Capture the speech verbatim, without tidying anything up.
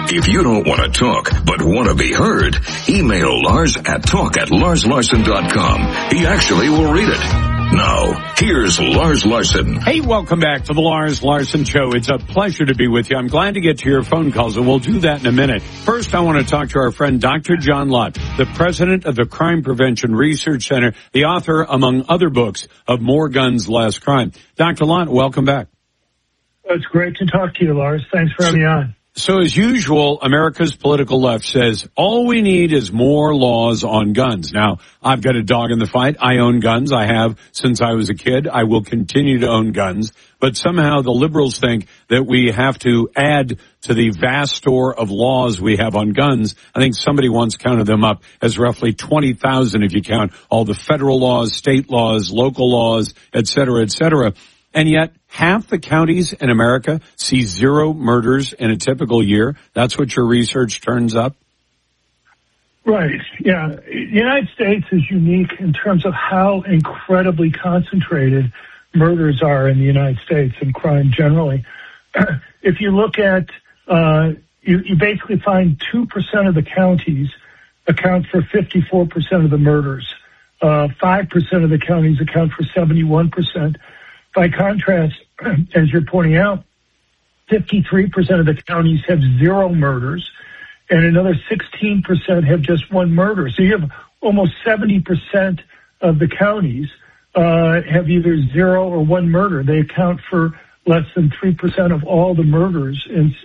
If you don't want to talk, but want to be heard, email Lars at talk at lars larson dot com. He actually will read it. Now, here's Lars Larson. Hey, welcome back to the Lars Larson Show. It's a pleasure to be with you. I'm glad to get to your phone calls, and we'll do that in a minute. First, I want to talk to our friend Doctor John Lott, the president of the Crime Prevention Research Center, the author, among other books, of More Guns, Less Crime. Doctor Lott, welcome back. It's great to talk to you, Lars. Thanks for having me on. So as usual, America's political left says all we need is more laws on guns. Now, I've got a dog in the fight. I own guns. I have since I was a kid. I will continue to own guns. But somehow the liberals think that we have to add to the vast store of laws we have on guns. I think somebody once counted them up as roughly twenty thousand if you count all the federal laws, state laws, local laws, et cetera, et cetera. And yet, half the counties in America see zero murders in a typical year. That's what your research turns up? Right. Yeah. The United States is unique in terms of how incredibly concentrated murders are in the United States and crime generally. If you look at, uh, you, you basically find two percent of the counties account for fifty-four percent of the murders. Uh, five percent of the counties account for seventy-one percent. By contrast, as you're pointing out, fifty-three percent of the counties have zero murders, and another sixteen percent have just one murder. So you have almost seventy percent of the counties uh, have either zero or one murder. They account for less than three percent of all the murders in,